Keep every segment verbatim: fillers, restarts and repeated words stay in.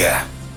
kelyje.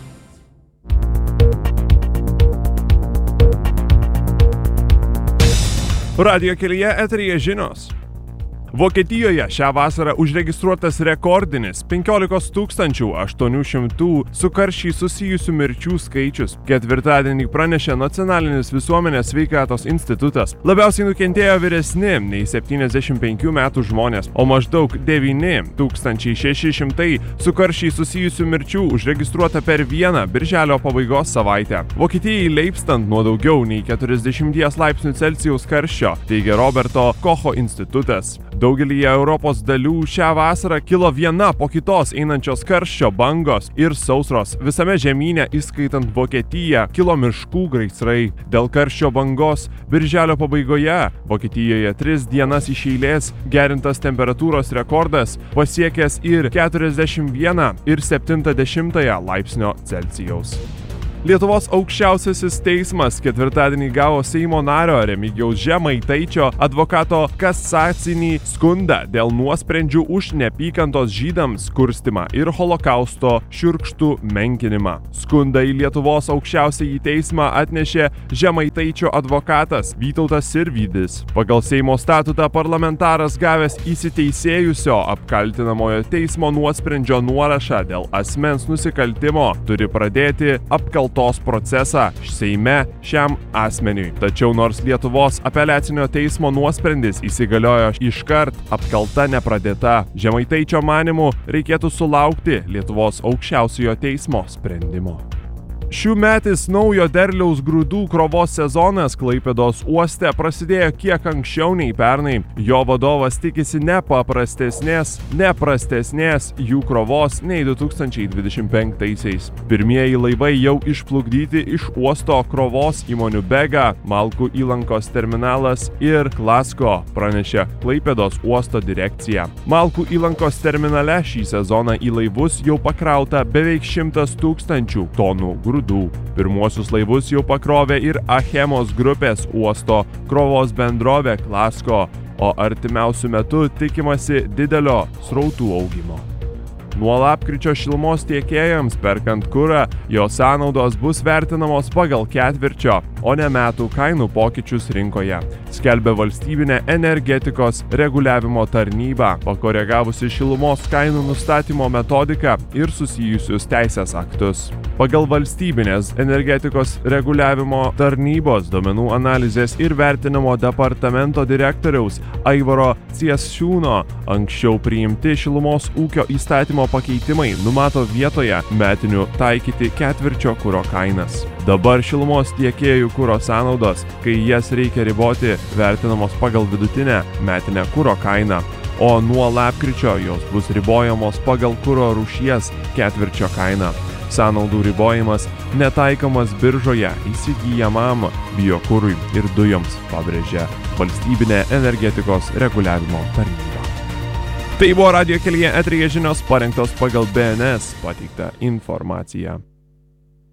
Radijo kelyje eteryje žinios. Vokietijoje šią vasarą užregistruotas rekordinis penkiolikos tūkstančių aštuonių šimtų su karščiai susijusių mirčių skaičius. Ketvirtadienį pranešė Nacionalinis visuomenės sveikatos institutas. Labiausiai nukentėjo vyresni nei septyniasdešimt penkių metų žmonės, o maždaug devyni tūkstančiai šeši šimtai su karščiai susijusių mirčių užregistruota per vieną birželio pabaigos savaitę. Vokietijai leipstant nuo daugiau nei keturiasdešimties laipsnių Celsijaus karščio, teigia Roberto Kocho institutas. Daugelyje Europos dalių šią vasarą kilo viena po kitos einančios karščio bangos ir sausros. Visame žemyne, įskaitant Vokietiją, kilo miškų gaisrai. Dėl karščio bangos birželio pabaigoje Vokietijoje tris dienas iš eilės gerintas temperatūros rekordas pasiekęs ir keturiasdešimt vieną ir septyniasdešimt dešimtąją laipsnio Celsijaus. Lietuvos aukščiausiasis teismas ketvirtadienį gavo Seimo nario Remigijaus Žemaitaičio advokato kasacinį skundą dėl nuosprendžių už neapykantos žydams kurstimą ir holokausto šiurkštų menkinimą. Skundą į Lietuvos aukščiausiąjį teismą atnešė Žemaitaičio advokatas Vytautas Sirvydis. Pagal Seimo statutą parlamentaras gavęs įsiteisėjusio apkaltinamojo teismo nuosprendžio nuorašą dėl asmens nusikaltimo turi pradėti apkaltos procesą Seime šiam asmeniui. Tačiau nors Lietuvos apeliacinio teismo nuosprendis įsigaliojo iškart, apkalta nepradėta. Žemaitaičio manymu reikėtų sulaukti Lietuvos aukščiausiojo teismo sprendimo. Šiųmetis naujo derliaus grūdų krovos sezonas Klaipėdos uoste prasidėjo kiek anksčiau nei pernai. Jo vadovas tikisi ne paprastesnės, ne prastesnės jų krovos nei du tūkstančiai dvidešimt penktaisiais. Pirmieji laivai jau išplukdyti iš uosto krovos įmonių Bega, Malkų įlankos terminalas ir Klasko, pranešė Klaipėdos uosto direkcija. Malkų įlankos terminale šį sezoną į laivus jau pakrauta beveik šimtas tūkstančių tonų grūdų. Pirmuosius laivus jau pakrovė ir Achemos grupės uosto krovos bendrovė Klasko, o artimiausiu metu tikimasi didelio srautų augimo. Nuo lapkričio šilumos tiekėjams perkant kurą, jo sąnaudos bus vertinamos pagal ketvirčio, o ne metų kainų pokyčius rinkoje, skelbia valstybinė energetikos reguliavimo tarnyba, pakoregavusi šilumos kainų nustatymo metodiką ir susijusius teisės aktus. Pagal valstybinės energetikos reguliavimo tarnybos duomenų analizės ir vertinimo departamento direktoriaus Aivaro Ciesiūno anksčiau priimti šilumos ūkio įstatymo pakeitimai numato vietoje metinių taikyti ketvirčio kuro kainas. Dabar šilumos tiekėjų kuro sąnaudos, kai jas reikia riboti, vertinamos pagal vidutinę metinę kuro kainą, o nuo lapkričio jos bus ribojamos pagal kuro rūšies ketvirčio kainą. Sąnaudų ribojimas netaikomas biržoje įsigyjamam biokurui ir dujoms, pabrėžė valstybinė energetikos reguliavimo tarnyba. Tai buvo Radijo kelyje eteryje žinios parengtos pagal B N S pateiktą informaciją.